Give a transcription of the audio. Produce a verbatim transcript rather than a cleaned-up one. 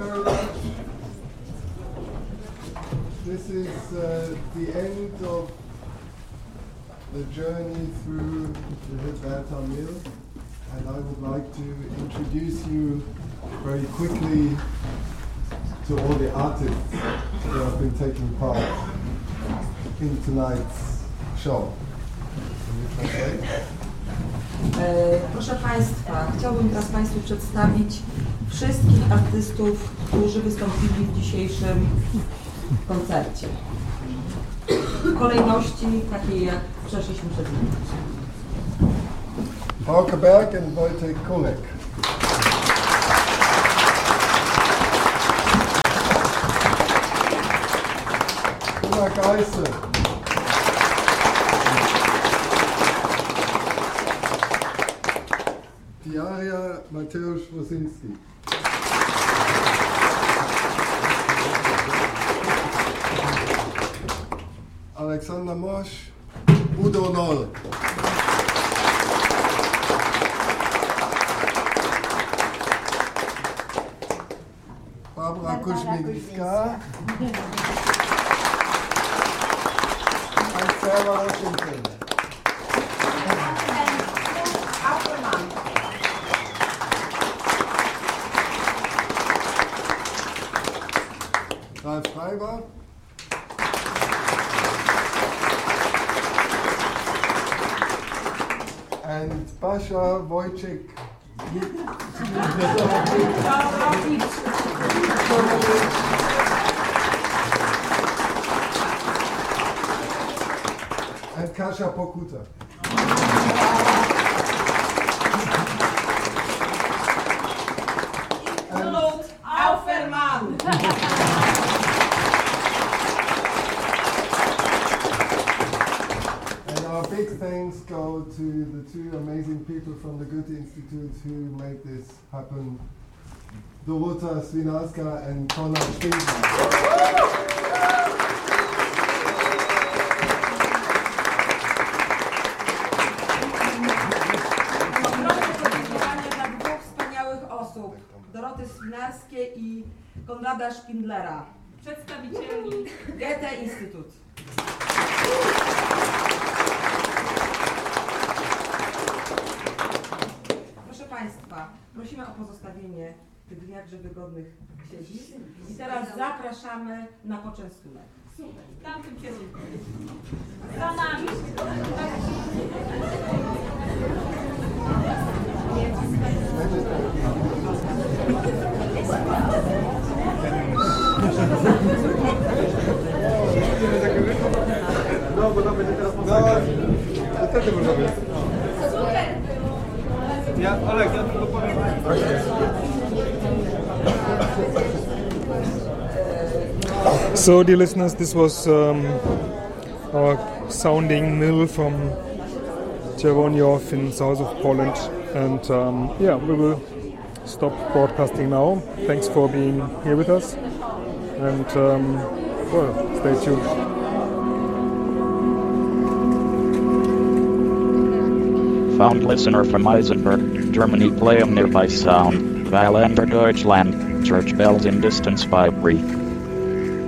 very much. This is uh, the end of the journey through the Hedberta Mill, and I would like to introduce you very quickly to all the artists that have been taking part in tonight's show. Can you translate? E, proszę Państwa, chciałbym teraz Państwu przedstawić wszystkich artystów, którzy wystąpili w dzisiejszym koncercie. W kolejności takiej, jak przeszliśmy przed nimi. Hauke Berg and Wojtek Kulek. Gunnar Geisse. Diaria Mateusz Wosinski. Alexander Mosch, Udo Noll. Barbara Kuźmińska. And Sarah Washington. Ralf Freiber. And Basha Wojciech. And Kasia Pokuta. Absolut Aufermann. And our big thanks go to the two amazing people from the Goethe Institute who made this happen, Dorota Swinarska and Konrad Spinkman. Doroty Swinarskiej i Konrada Szpindlera, przedstawicieli Goethe Instytut. Proszę Państwa, prosimy o pozostawienie tych jakże wygodnych siedzisk i teraz zapraszamy na poczęstunek. Super, w tamtym kierunku. Za nami. No, bo to będzie teraz postawione. No, wtedy można być. Super! Ja, Olek, ja tylko powiem. So, dear listeners, this was um, our sounding mill from Czerwoniów in south of Poland, and um, yeah, we will stop broadcasting now. Thanks for being here with us, and um, well, stay tuned. Found listener from Eisenberg, Germany. Play 'em nearby sound. Wallander Deutschland, church bells in distance vibrate.